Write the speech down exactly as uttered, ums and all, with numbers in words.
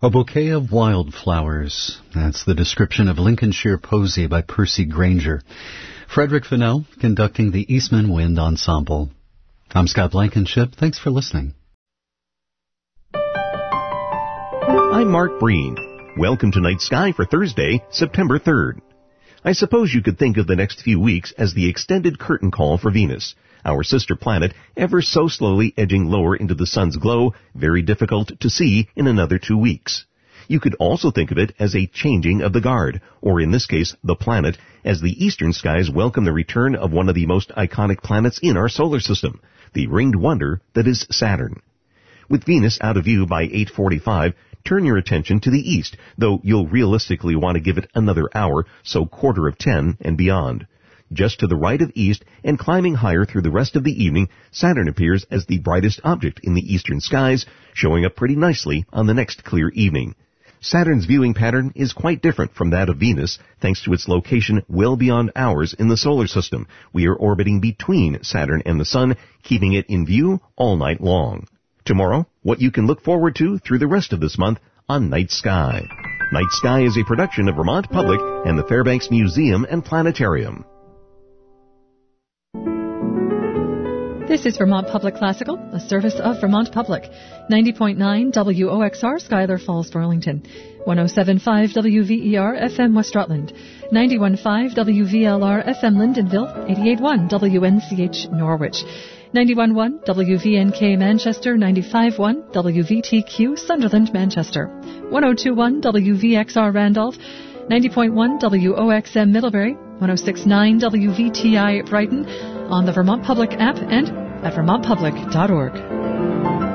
A bouquet of wildflowers. That's the description of Lincolnshire Posy by Percy Granger. Frederick Fennell conducting the Eastman Wind Ensemble. I'm Scott Blankenship. Thanks for listening. I'm Mark Breen. Welcome to Night Sky for Thursday, September third. I suppose you could think of the next few weeks as the extended curtain call for Venus, our sister planet, ever so slowly edging lower into the sun's glow, very difficult to see in another two weeks. You could also think of it as a changing of the guard, or in this case, the planet, as the eastern skies welcome the return of one of the most iconic planets in our solar system, the ringed wonder that is Saturn. With Venus out of view by eight forty-five, turn your attention to the east, though you'll realistically want to give it another hour, so quarter of ten and beyond. Just to the right of east and climbing higher through the rest of the evening, Saturn appears as the brightest object in the eastern skies, showing up pretty nicely on the next clear evening. Saturn's viewing pattern is quite different from that of Venus, thanks to its location well beyond ours in the solar system. We are orbiting between Saturn and the Sun, keeping it in view all night long. Tomorrow, what you can look forward to through the rest of this month on Night Sky. Night Sky is a production of Vermont Public and the Fairbanks Museum and Planetarium. This is Vermont Public Classical, a service of Vermont Public. ninety point nine W O X R, Schuyler Falls, Burlington. one oh seven point five W V E R F M West Rutland. ninety-one point five W V L R F M Lyndonville. eighty-eight point one W N C H Norwich. ninety-one point one W V N K Manchester. ninety-five point one W V T Q Sunderland, Manchester. one oh two point one W V X R Randolph. ninety point one W O X M Middlebury. one oh six point nine W V T I Brighton. On the Vermont Public app and at vermont public dot org.